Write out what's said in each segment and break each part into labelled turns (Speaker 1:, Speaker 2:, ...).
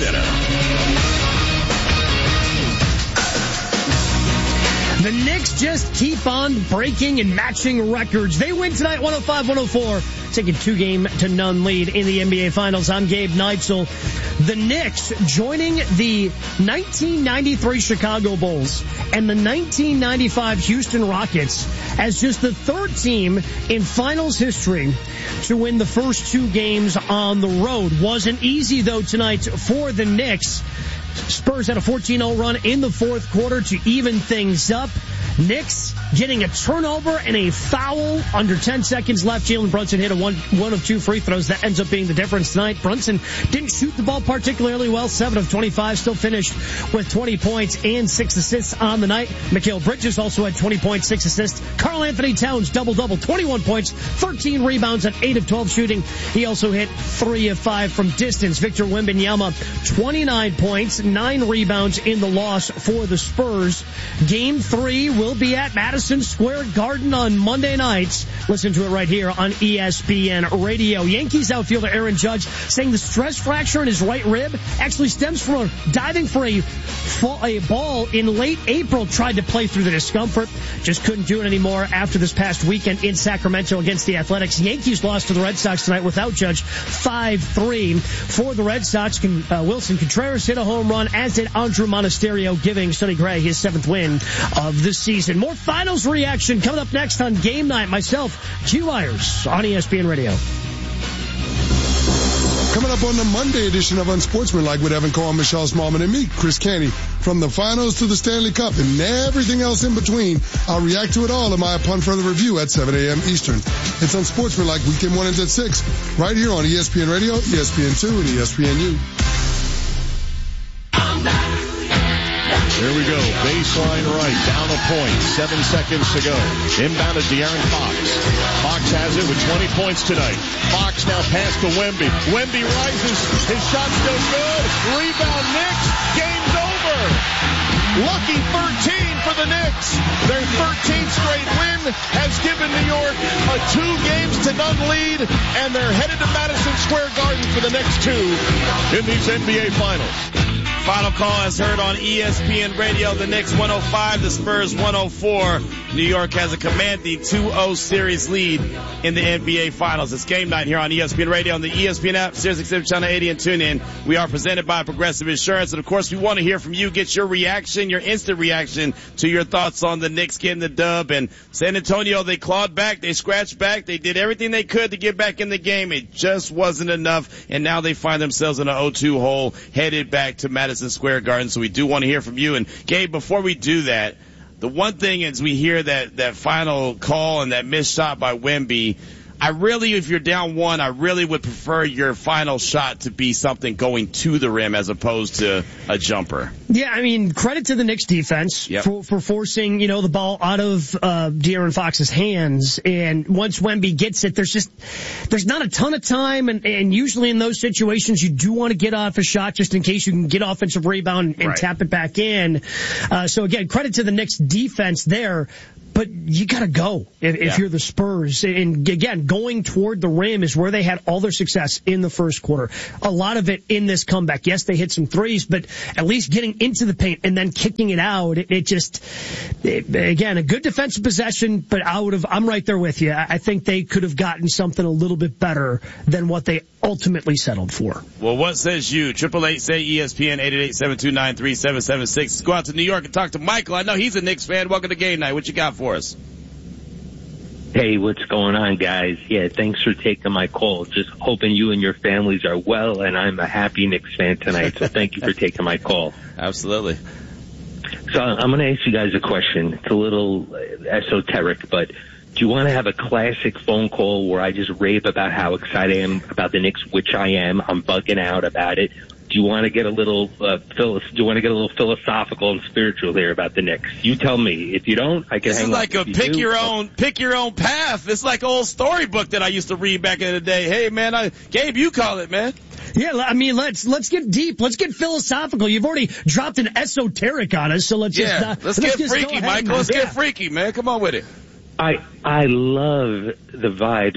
Speaker 1: Center.
Speaker 2: The Knicks just keep on breaking and matching records. They win tonight 105-104, taking 2-0 lead in the NBA Finals. I'm Gabe Neitzel. The Knicks joining the 1993 Chicago Bulls and the 1995 Houston Rockets as just the third team in finals history to win the first 2 games on the road. Wasn't easy, though, tonight for the Knicks. Spurs had a 14-0 run in the fourth quarter to even things up. Knicks getting a turnover and a foul under 10 seconds left. Jalen Brunson hit one of 2 free throws. That ends up being the difference tonight. Brunson didn't shoot the ball particularly well. 7 of 25, still finished with 20 points and 6 assists on the night. Mikal Bridges also had 20 points, 6 assists. Karl Anthony Towns, double-double, 21 points, 13 rebounds on 8 of 12 shooting. He also hit 3 of 5 from distance. Victor Wembanyama, 29 points, 9 rebounds in the loss for the Spurs. Game 3 will be at Madison Square Garden on Monday nights. Listen to it right here on ESPN Radio. Yankees outfielder Aaron Judge saying the stress fracture in his right rib actually stems from diving for a ball in late April. Tried to play through the discomfort. Just couldn't do it anymore after this past weekend in Sacramento against the Athletics. Yankees lost to the Red Sox tonight without Judge 5-3. For the Red Sox, Wilson Contreras hit a home run, as did Andrew Monasterio, giving Sonny Gray his 7th win of the season. More finals reaction coming up next on Game Night. Myself, Q Myers on ESPN Radio.
Speaker 3: Coming up on the Monday edition of Unsportsmanlike with Evan Cole, Michelle Smallman, and me, Chris Canty. From the finals to the Stanley Cup and everything else in between, I'll react to it all in my Upon Further Review at 7 a.m. Eastern. It's Unsportsmanlike, weekend mornings at 6, right here on ESPN Radio, ESPN2, and ESPNU.
Speaker 1: Here we go. Baseline right. Down a point. 7 seconds to go. Inbound is De'Aaron Fox. Fox has it with 20 points tonight. Fox now pass to Wemby. Wemby rises. His shot's still good. Rebound Knicks. Game's over. Lucky 13 for the Knicks. Their 13th straight win has given New York a 2-0 lead, and they're headed to Madison Square Garden for the next 2 in these NBA Finals.
Speaker 4: Final call as heard on ESPN Radio. The Knicks 105, the Spurs 104. New York has a commanding 2-0 series lead in the NBA Finals. It's Game Night here on ESPN Radio, on the ESPN app, SiriusXM Channel 80, and TuneIn. We are presented by Progressive Insurance. And, of course, we want to hear from you. Get your reaction, your instant reaction to your thoughts on the Knicks getting the dub. And San Antonio, they clawed back. They scratched back. They did everything they could to get back in the game. It just wasn't enough. And now they find themselves in an 0-2 hole, headed back to Madison Square Garden. So we do want to hear from you. And Gabe, before we do that, the one thing is we hear that final call and that missed shot by Wemby. I really, if you're down 1, I really would prefer your final shot to be something going to the rim as opposed to a jumper.
Speaker 2: Yeah, I mean, credit to the Knicks defense for forcing, the ball out of De'Aaron Fox's hands. And once Wemby gets it, there's not a ton of time. And usually in those situations, you do want to get off a shot just in case you can get offensive rebound and tap it back in. So again, credit to the Knicks defense there. But you gotta go if you're the Spurs. And again, going toward the rim is where they had all their success in the first quarter. A lot of it in this comeback. Yes, they hit some threes, but at least getting into the paint and then kicking it out, again, a good defensive possession, but I'm right there with you. I think they could have gotten something a little bit better than what they ultimately settled for.
Speaker 4: Well, what says you? 888-SAY-ESPN, 888-729-3776. Let's go out to New York and talk to Michael. I know he's a Knicks fan. Welcome to Game Night. What you got for us?
Speaker 5: Hey, what's going on, guys? Yeah, thanks for taking my call. Just hoping you and your families are well, and I'm a happy Knicks fan tonight, so thank you for taking my call.
Speaker 4: Absolutely.
Speaker 5: So I'm going to ask you guys a question. It's a little esoteric, but do you want to have a classic phone call where I just rave about how excited I am about the Knicks, which I am? I'm bugging out about it. Do you want to get a little philosophical and spiritual here about the Knicks? You tell me. If you don't, I can hang up.
Speaker 4: This is like a pick your own path. It's like an old storybook that I used to read back in the day. Hey man, Gabe, you call it, man.
Speaker 2: Yeah, I mean, let's get deep. Let's get philosophical. You've already dropped an esoteric on us, so let's get
Speaker 4: freaky, Michael. Let's get freaky, man. Come on with it.
Speaker 5: I love the vibes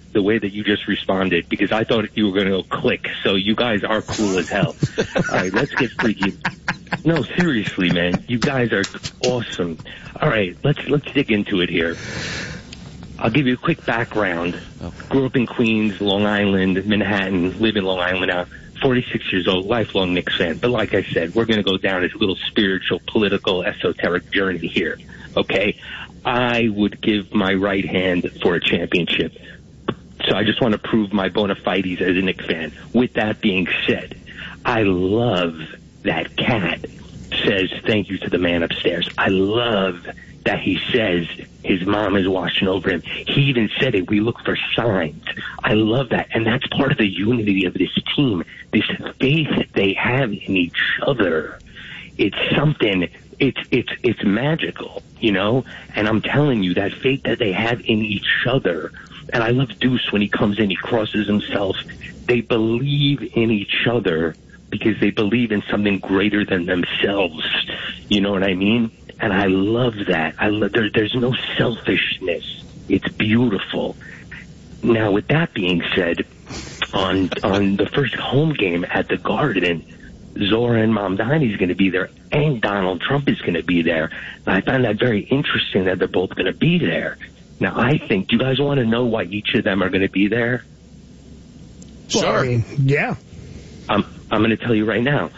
Speaker 5: the way that you just responded, because I thought you were going to go click. So you guys are cool as hell. All right, let's get freaky. No, seriously, man. You guys are awesome. All right, let's dig into it here. I'll give you a quick background. Grew up in Queens, Long Island, Manhattan, live in Long Island now. 46 years old, lifelong Knicks fan. But like I said, we're going to go down this little spiritual, political, esoteric journey here. Okay? I would give my right hand for a championship. So I just want to prove my bona fides as a Knicks fan. With that being said, I love that Cat says thank you to the man upstairs. I love that he says his mom is watching over him. He even said it. We look for signs. I love that. And that's part of the unity of this team, this faith they have in each other. It's something, it's magical, you know? And I'm telling you, that faith that they have in each other. And I love Deuce when he comes in, he crosses himself. They believe in each other because they believe in something greater than themselves. You know what I mean? And I love that. There's no selfishness. It's beautiful. Now, with that being said, on the first home game at the Garden, Zoran Mamdani is going to be there, and Donald Trump is going to be there. And I find that very interesting that they're both going to be there. Now, I think, do you guys want to know why each of them are going to be there?
Speaker 4: Sure.
Speaker 2: Well, I mean, yeah.
Speaker 5: I'm going to tell you right now.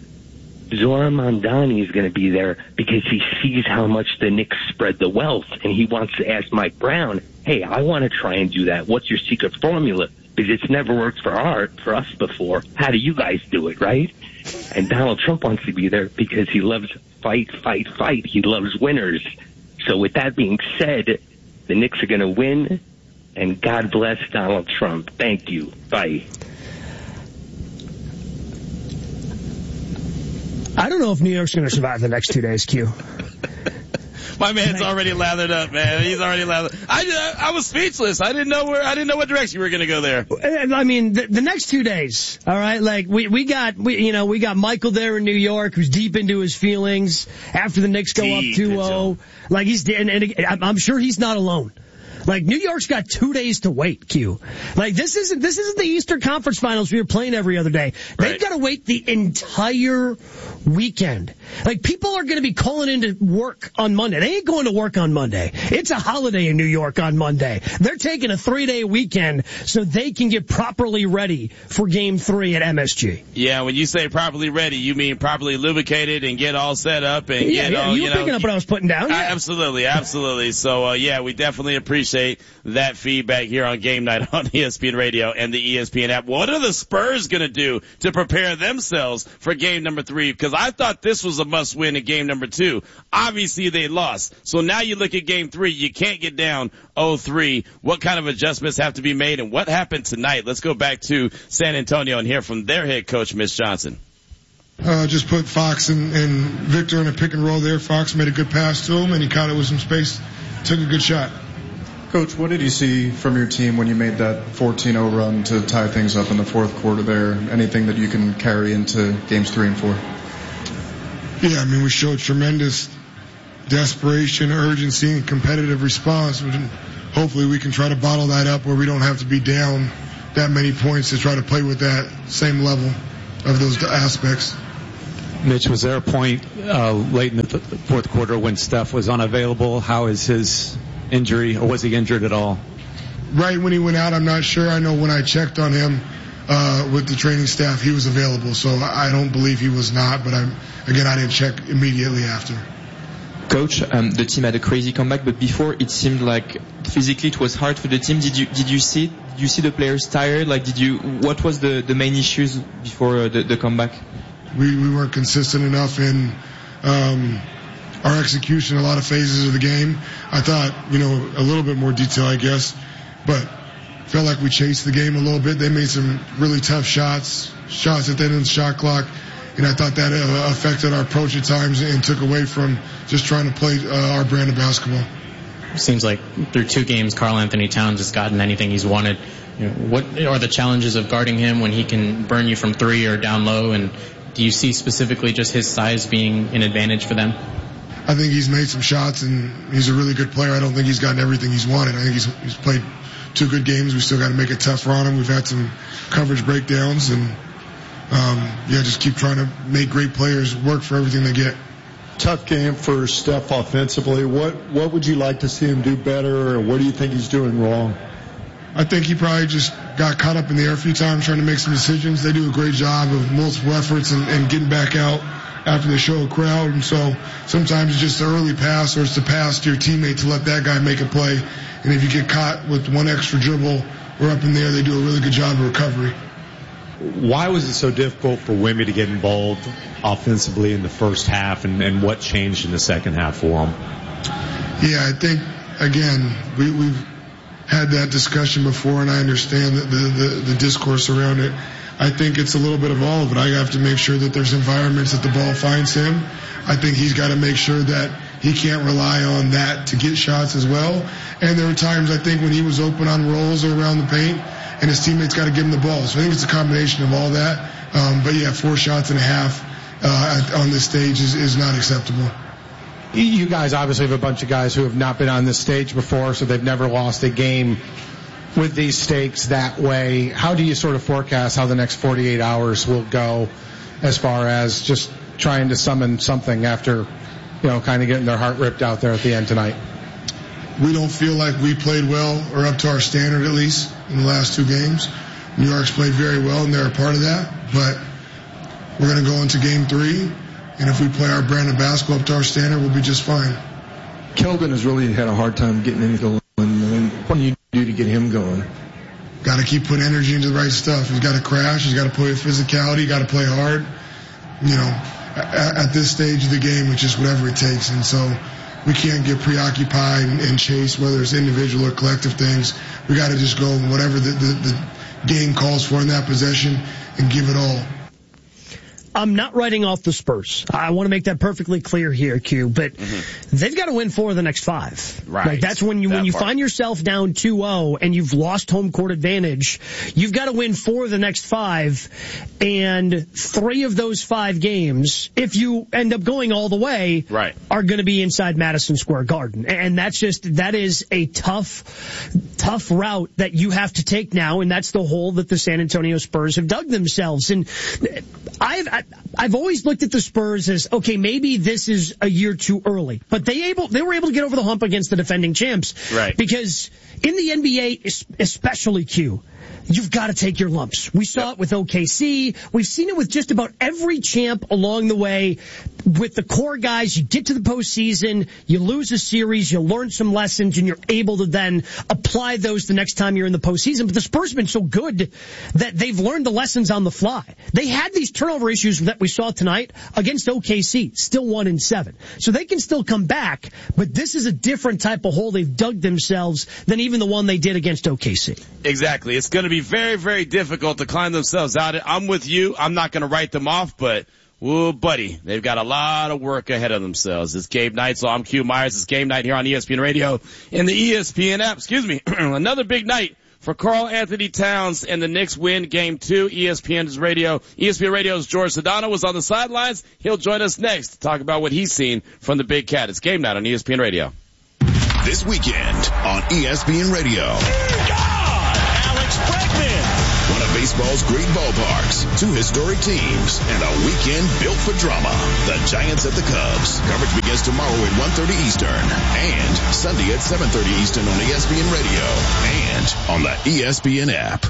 Speaker 5: Zoran Mamdani is going to be there because he sees how much the Knicks spread the wealth, and he wants to ask Mike Brown, hey, I want to try and do that. What's your secret formula? Because it's never worked for us before. How do you guys do it, right? And Donald Trump wants to be there because he loves fight. He loves winners. So with that being said, the Knicks are going to win, and God bless Donald Trump. Thank you. Bye.
Speaker 2: I don't know if New York's going to survive the next 2 days, Q.
Speaker 4: My man's already lathered up, man. He's already lathered. I was speechless. I didn't know what direction you were going to go there.
Speaker 2: I mean, the next 2 days, all right? Like, we got Michael there in New York who's deep into his feelings after the Knicks go up 2-0. Like, and I'm sure he's not alone. Like, New York's got 2 days to wait, Q. Like, this isn't the Eastern Conference Finals where you're playing every other day. Right. They've got to wait the entire weekend. Like, people are going to be calling into work on Monday. They ain't going to work on Monday. It's a holiday in New York on Monday. They're taking a 3-day weekend so they can get properly ready for Game 3 at MSG.
Speaker 4: Yeah, when you say properly ready, you mean properly lubricated and get all set up and get all,
Speaker 2: you were picking up what I was putting down. Yeah.
Speaker 4: Absolutely. So, we definitely appreciate that feedback here on Game Night on ESPN Radio and the ESPN app. What are the Spurs going to do to prepare themselves for game number 3? Because I thought this was a must-win in game number 2. Obviously, they lost. So now you look at game 3. You can't get down 0-3. What kind of adjustments have to be made, and what happened tonight? Let's go back to San Antonio and hear from their head coach, Mitch Johnson.
Speaker 3: Just put Fox and Victor in a pick and roll there. Fox made a good pass to him, and he caught it with some space. Took a good shot.
Speaker 6: Coach, what did you see from your team when you made that 14-0 run to tie things up in the fourth quarter there? Anything that you can carry into games 3 and 4?
Speaker 3: Yeah, I mean, we showed tremendous desperation, urgency, and competitive response. Hopefully we can try to bottle that up where we don't have to be down that many points to try to play with that same level of those aspects.
Speaker 7: Mitch, was there a point late in the fourth quarter when Steph was unavailable? How is his injury, or was he injured at all?
Speaker 3: Right when he went out, I'm not sure. I know when I checked on him with the training staff, he was available. So I don't believe he was not, but I didn't check immediately after.
Speaker 8: Coach, the team had a crazy comeback, but before it seemed like physically it was hard for the team. Did you see it? Did you see the players tired? What was the main issues before the comeback?
Speaker 3: We weren't consistent enough in our execution, a lot of phases of the game. I thought, a little bit more detail, I guess, but felt like we chased the game a little bit. They made some really tough shots at the end of the shot clock, and I thought that affected our approach at times and took away from just trying to play our brand of basketball.
Speaker 9: It seems like through 2 games, Karl Anthony Towns has gotten anything he's wanted. What are the challenges of guarding him when he can burn you from 3 or down low, and do you see specifically just his size being an advantage for them?
Speaker 3: I think he's made some shots, and he's a really good player. I don't think he's gotten everything he's wanted. I think he's played 2 good games. We still got to make it tougher on them. We've had some coverage breakdowns, and just keep trying to make great players work for everything they get.
Speaker 10: Tough game for Steph offensively. What would you like to see him do better, or what do you think he's doing wrong?
Speaker 3: I think he probably just got caught up in the air a few times trying to make some decisions. They do a great job of multiple efforts and getting back out after they show a crowd. And so sometimes it's just the early pass, or it's the pass to your teammate to let that guy make a play. And if you get caught with one extra dribble or up in the air, they do a really good job of recovery.
Speaker 11: Why was it so difficult for Wemby to get involved offensively in the first half, and what changed in the second half for him?
Speaker 3: Yeah, I think, again, we've had that discussion before, and I understand the discourse around it. I think it's a little bit of all of it. I have to make sure that there's environments that the ball finds him. I think he's got to make sure that he can't rely on that to get shots as well. And there were times, I think, when he was open on rolls or around the paint, and his teammates got to give him the ball. So I think it's a combination of all that. But yeah, 4 shots and a half on this stage is not acceptable.
Speaker 12: You guys obviously have a bunch of guys who have not been on this stage before, so they've never lost a game with these stakes that way. How do you sort of forecast how the next 48 hours will go as far as just trying to summon something after, kind of getting their heart ripped out there at the end tonight?
Speaker 3: We don't feel like we played well, or up to our standard at least, in the last 2 games. New York's played very well, and they're a part of that. But we're going to go into game 3, and if we play our brand of basketball up to our standard, we'll be just fine.
Speaker 10: Keldon has really had a hard time getting anything going. What do you do to get him going?
Speaker 3: Got to keep putting energy into the right stuff. He's got to crash. He's got to play with physicality. Got to play hard. At this stage of the game, it's just whatever it takes. And so we can't get preoccupied and chase, whether it's individual or collective things. We got to just go whatever the game calls for in that possession and give it all.
Speaker 2: I'm not writing off the Spurs. I want to make that perfectly clear here, Q, but they've got to win 4 of the next 5.
Speaker 4: Right.
Speaker 2: Like that's when you find yourself down 2-0 and you've lost home court advantage, you've got to win 4 of the next 5, and 3 of those 5 games, if you end up going all the way, are going to be inside Madison Square Garden. And that is a tough route that you have to take now, and that's the hole that the San Antonio Spurs have dug themselves. And I've always looked at the Spurs as, okay, maybe this is a year too early, but they were able to get over the hump against the defending champs.
Speaker 4: Right.
Speaker 2: Because in the NBA, especially Q, you've got to take your lumps. We saw it with OKC. We've seen it with just about every champ along the way. With the core guys, you get to the postseason, you lose a series, you learn some lessons, and you're able to then apply those the next time you're in the postseason. But the Spurs have been so good that they've learned the lessons on the fly. They had these turnover issues that we saw tonight against OKC, still 1-7. So they can still come back, but this is a different type of hole they've dug themselves than even the one they did against OKC.
Speaker 4: Exactly. It's going to be very, very difficult to climb themselves out. I'm with you. I'm not going to write them off, but whoa, buddy, they've got a lot of work ahead of themselves. It's Gabe Neitzel. I'm Q Myers. It's Game Night here on ESPN Radio and the ESPN app. Another big night for Karl Anthony Towns and the Knicks win Game 2. ESPN Radio's George Sedano was on the sidelines. He'll join us next to talk about what he's seen from the Big Cat. It's Game Night on ESPN Radio.
Speaker 13: This weekend on ESPN Radio. One of baseball's great ballparks, 2 historic teams, and a weekend built for drama. The Giants at the Cubs. Coverage begins tomorrow at 1:30 Eastern and Sunday at 7:30 Eastern on ESPN Radio and on the ESPN app.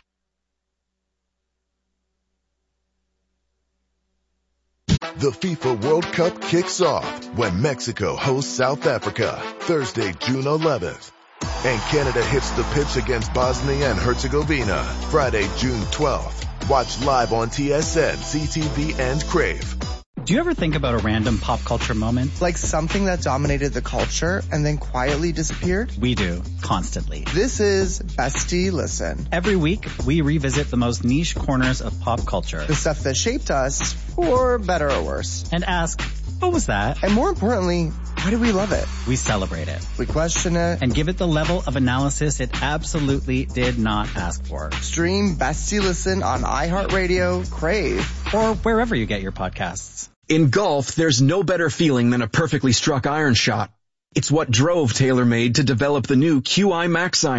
Speaker 14: The FIFA World Cup kicks off when Mexico hosts South Africa Thursday, June 11th. And Canada hits the pitch against Bosnia and Herzegovina Friday, June 12th. Watch live on TSN, CTV, and Crave.
Speaker 15: Do you ever think about a random pop culture moment?
Speaker 16: Like something that dominated the culture and then quietly disappeared?
Speaker 15: We do, constantly.
Speaker 16: This is Bestie Listen.
Speaker 15: Every week, we revisit the most niche corners of pop culture.
Speaker 16: The stuff that shaped us, for better or worse.
Speaker 15: And ask, what was that?
Speaker 16: And more importantly, why do we love it?
Speaker 15: We celebrate it.
Speaker 16: We question it.
Speaker 15: And give it the level of analysis it absolutely did not ask for.
Speaker 16: Stream Bestie Listen on iHeartRadio, Crave,
Speaker 15: or wherever you get your podcasts.
Speaker 17: In golf, there's no better feeling than a perfectly struck iron shot. It's what drove TaylorMade to develop the new QI Max irons.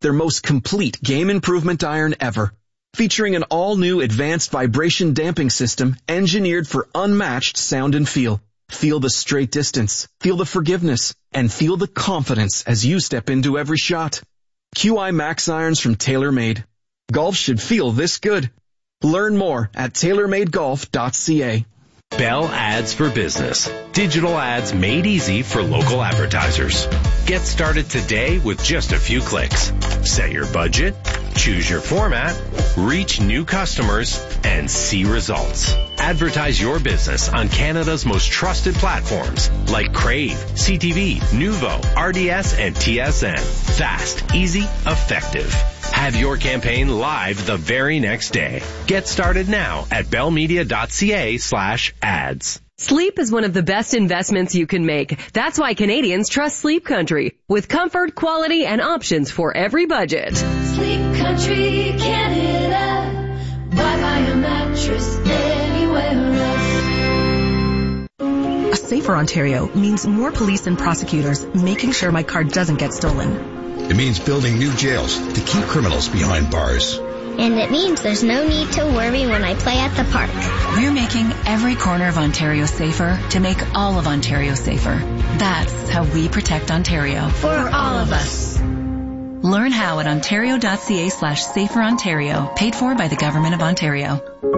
Speaker 17: their most complete game improvement iron ever. Featuring an all-new advanced vibration damping system engineered for unmatched sound and feel. Feel the straight distance, feel the forgiveness, and feel the confidence as you step into every shot. QI Max irons from TaylorMade. Golf should feel this good. Learn more at TaylorMadeGolf.ca.
Speaker 18: Bell Ads for Business. Digital ads made easy for local advertisers. Get started today with just a few clicks. Set your budget, choose your format, reach new customers, and see results. Advertise your business on Canada's most trusted platforms like Crave, CTV, Nuvo, RDS, and TSN. Fast, easy, effective. Have your campaign live the very next day. Get started now at bellmedia.ca/ads.
Speaker 19: Sleep is one of the best investments you can make. That's why Canadians trust Sleep Country, with comfort, quality, and options for every budget.
Speaker 20: Sleep Country, Canada. Why buy a mattress anywhere else?
Speaker 21: A safer Ontario means more police and prosecutors making sure my car doesn't get stolen.
Speaker 22: It means building new jails to keep criminals behind bars.
Speaker 23: And it means there's no need to worry when I play at the park.
Speaker 24: We're making every corner of Ontario safer to make all of Ontario safer. That's how we protect Ontario.
Speaker 20: For all of us.
Speaker 24: Learn how at ontario.ca/saferontario, paid for by the Government of Ontario.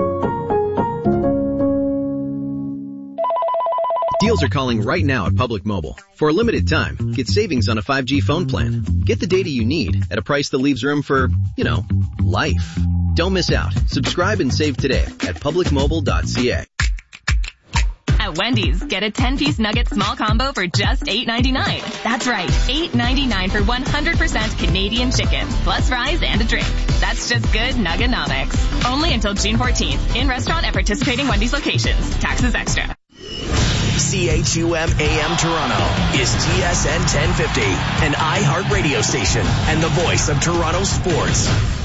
Speaker 25: Deals are calling right now at Public Mobile. For a limited time, get savings on a 5G phone plan. Get the data you need at a price that leaves room for, life. Don't miss out. Subscribe and save today at publicmobile.ca.
Speaker 26: At Wendy's, get a 10-piece nugget small combo for just $8.99. That's right, $8.99 for 100% Canadian chicken, plus fries and a drink. That's just good nuggenomics. Only until June 14th. In restaurant at participating Wendy's locations. Taxes extra.
Speaker 27: CHUM AM Toronto is TSN 1050, an iHeart radio station and the voice of Toronto sports.